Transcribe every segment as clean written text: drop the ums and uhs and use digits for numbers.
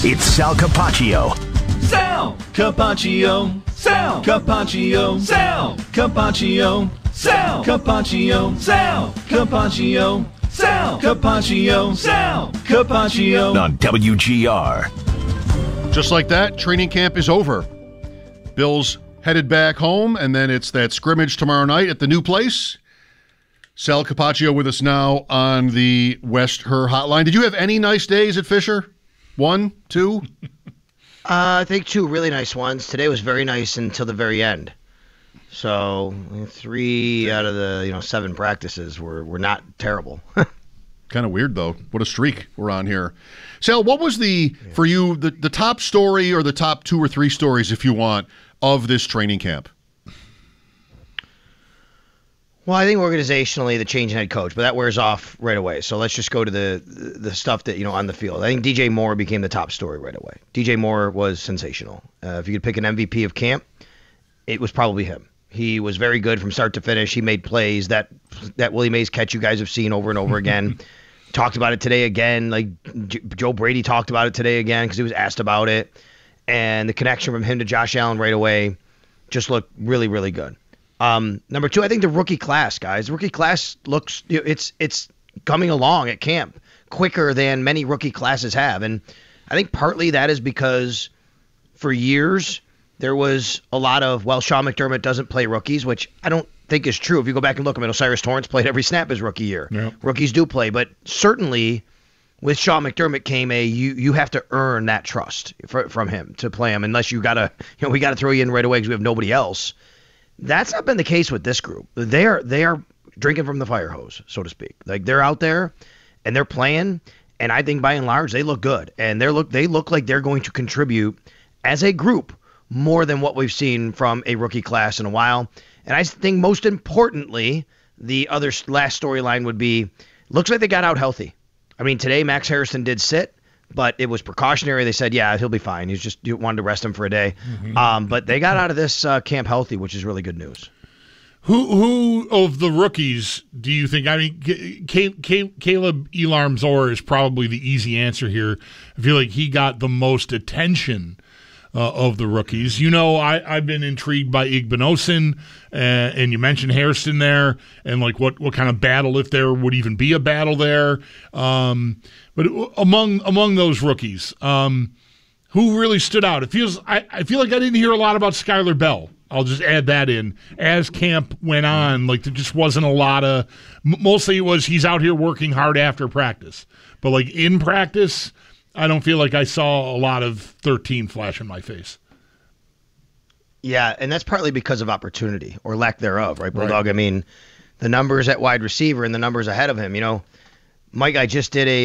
It's Sal Capaccio. Sal Capaccio. Sal Capaccio. Sal Capaccio. Sal Capaccio. Sal Capaccio. Sal Capaccio. Sal Capaccio. On WGR. Just like that, training camp is over. Bills headed back home, and then it's that scrimmage tomorrow night at the new place. Sal Capaccio with us now on the West Her Hotline. Did you have any nice days at Fisher? 1, 2? I think 2 really nice ones. Today was very nice until the very end. So 3 out of the 7 practices were not terrible. Kind of weird, though. What a streak we're on here. Sal, what was for you, the top story or the top 2 or 3 stories, if you want, of this training camp? Well, I think organizationally, the change in head coach, but that wears off right away. So let's just go to the stuff that, on the field. I think DJ Moore became the top story right away. DJ Moore was sensational. If you could pick an MVP of camp, it was probably him. He was very good from start to finish. He made plays that Willie Mays catch you guys have seen over and over again. Talked about it today again. Like Joe Brady talked about it today again because he was asked about it. And the connection from him to Josh Allen right away just looked really, really good. Number 2, I think the rookie class, guys. The rookie class looks, it's coming along at camp quicker than many rookie classes have. And I think partly that is because for years there was a lot of, Sean McDermott doesn't play rookies, which I don't think is true. If you go back and look, Osiris Torrance played every snap his rookie year. Yep. Rookies do play, but certainly with Sean McDermott came you have to earn that trust from him to play him, unless we got to throw you in right away because we have nobody else. That's not been the case with this group. They are drinking from the fire hose, so to speak. Like they're out there and they're playing, and I think by and large they look good, and they look like they're going to contribute as a group more than what we've seen from a rookie class in a while. And I think most importantly, the other last storyline would be, looks like they got out healthy. I mean, today Max Harrison did sit, but it was precautionary. They said, yeah, he'll be fine. You wanted to rest him for a day. Mm-hmm. But they got out of this camp healthy, which is really good news. Who of the rookies do you think? I mean, Caleb Elam-Zor is probably the easy answer here. I feel like he got the most attention of the rookies. I've been intrigued by Igbinosun, and you mentioned Hairston there, and like what kind of battle, if there would even be a battle there. But among those rookies, who really stood out? I feel like I didn't hear a lot about Skylar Bell. I'll just add that in. As camp went on, like there just wasn't a lot of. Mostly it was he's out here working hard after practice, but like in practice, I don't feel like I saw a lot of 13 flash in my face. Yeah, and that's partly because of opportunity or lack thereof, right, Bulldog? Right. I mean, the numbers at wide receiver and the numbers ahead of him. Mike, I just did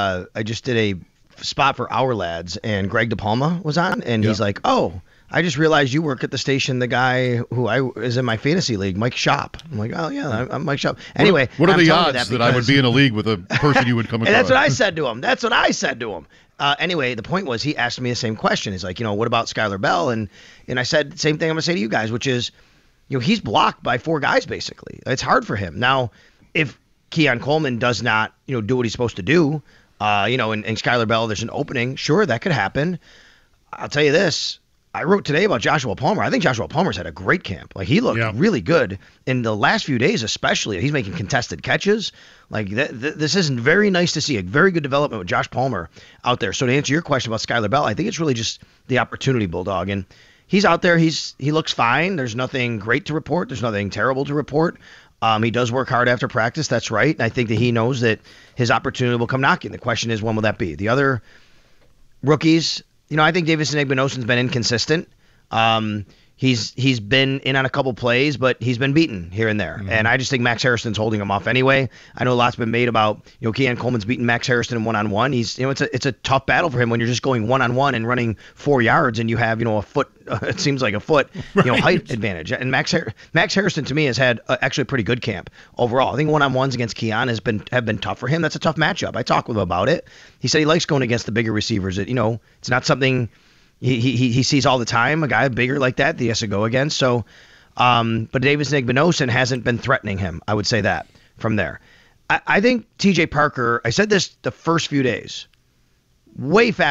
a spot for Our Lads, and Greg DePalma was on, and he's like, "Oh, I just realized you work at the station. The guy who is in my fantasy league, Mike Shop." I'm like, "Oh yeah, I'm Mike Shop." Anyway, what are the odds that I would be in a league with a person you would come across? And that's what I said to him. Anyway, the point was he asked me the same question. He's like, what about Skylar Bell? And I said, same thing I'm going to say to you guys, which is, he's blocked by 4 guys, basically. It's hard for him. Now, if Keon Coleman does not, do what he's supposed to do, and Skylar Bell, there's an opening, sure, that could happen. I'll tell you this. I wrote today about Joshua Palmer. I think Joshua Palmer's had a great camp. Like, he looked really good in the last few days, especially. He's making contested catches. Like, this is very nice to see. A very good development with Josh Palmer out there. So to answer your question about Skylar Bell, I think it's really just the opportunity, Bulldog. And he's out there. He looks fine. There's nothing great to report. There's nothing terrible to report. He does work hard after practice. That's right. And I think that he knows that his opportunity will come knocking. The question is, when will that be? The other rookies, I think Davison Igbinosun's been inconsistent. He's been in on a couple plays, but he's been beaten here and there. Mm-hmm. And I just think Max Harrison's holding him off anyway. I know a lot's been made about, Keon Coleman's beaten Max Harrison in one-on-one. He's, it's a tough battle for him when you're just going one-on-one and running 4 yards and you have, a foot, it seems like a foot, right. Height advantage. And Max Harrison to me has had actually a pretty good camp overall. I think one-on-ones against Keon have been tough for him. That's a tough matchup. I talked with him about it. He said he likes going against the bigger receivers. It's not something he sees all the time, a guy bigger like that he has to go against. So, but Davison Igbinosun hasn't been threatening him. I would say that from there. I think TJ Parker, I said this the first few days, way faster